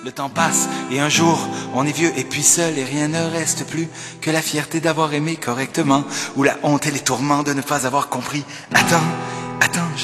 le temps passe et un jour on est vieux et puis seul et rien ne reste plus que la fierté d'avoir aimé correctement ou la honte et les tourments de ne pas avoir compris. Attends, j'ai